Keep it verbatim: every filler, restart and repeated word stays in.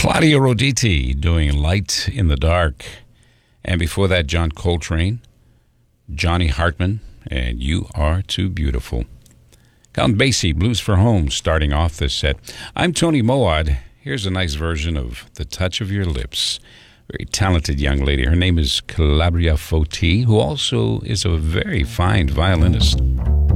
Claudio Roditi doing Light in the Dark. And before that, John Coltrane, Johnny Hartman, and You Are Too Beautiful. Count Basie, Blues for Home, starting off this set. I'm Tony Moad. Here's a nice version of The Touch of Your Lips. Very talented young lady. Her name is Calabria Foti, who also is a very fine violinist.